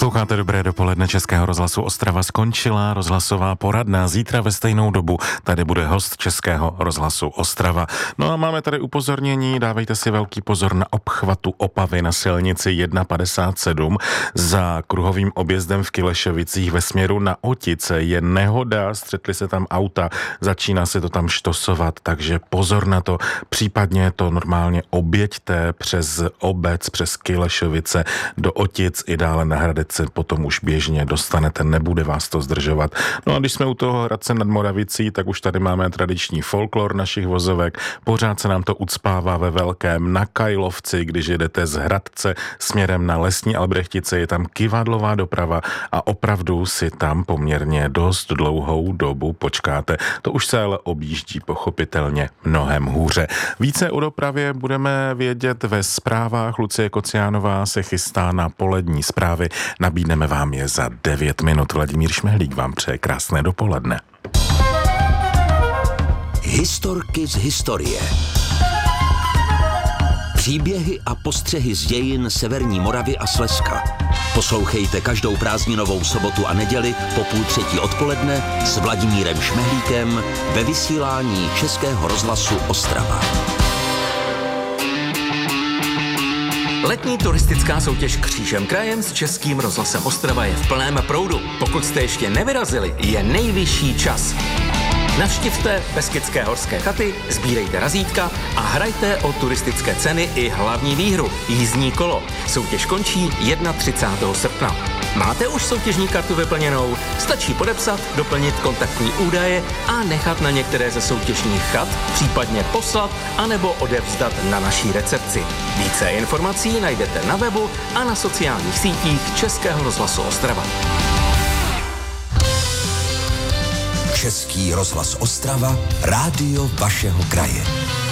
Posloucháte Dobré dopoledne Českého rozhlasu Ostrava. Skončila rozhlasová poradna. Zítra ve stejnou dobu tady bude host Českého rozhlasu Ostrava. No a máme tady upozornění, dávejte si velký pozor na obchvatu Opavy na silnici 157 za kruhovým objezdem v Kilešovicích ve směru na Otice. Je nehoda, střetly se tam auta, začíná se to tam štosovat, takže pozor na to. Případně to normálně objeďte přes obec, přes Kilešovice do Otic i dále na Hradec se potom už běžně dostanete, nebude vás to zdržovat. No a když jsme u toho Hradce nad Moravicí, tak už tady máme tradiční folklor našich vozovek. Pořád se nám to ucpává ve velkém na Kajlovci, když jedete z Hradce směrem na Lesní Albrechtice, je tam kyvadlová doprava a opravdu si tam poměrně dost dlouhou dobu počkáte. To už se ale objíždí pochopitelně mnohem hůře. Více o dopravě budeme vědět ve zprávách. Lucie Kociánová se chystá na polední zprávy. Nabídneme vám je za 9 minut. Vladimír Šmehlík vám přeje krásné dopoledne. Historky z historie. Příběhy a postřehy z dějin Severní Moravy a Slezska. Poslouchejte každou prázdninovou sobotu a neděli po 2:30 odpoledne s Vladimírem Šmehlíkem ve vysílání Českého rozhlasu Ostrava. Letní turistická soutěž Křížem krajem s Českým rozhlasem Ostrava je v plném proudu. Pokud jste ještě nevyrazili, je nejvyšší čas. Navštivte Beskydské horské chaty, sbírejte razítka a hrajte o turistické ceny i hlavní výhru jízdní kolo. Soutěž končí 31. srpna. Máte už soutěžní kartu vyplněnou? Stačí podepsat, doplnit kontaktní údaje a nechat na některé ze soutěžních chat, případně poslat anebo odevzdat na naší recepci. Více informací najdete na webu a na sociálních sítích Českého rozhlasu Ostrava. Český rozhlas Ostrava, rádio vašeho kraje.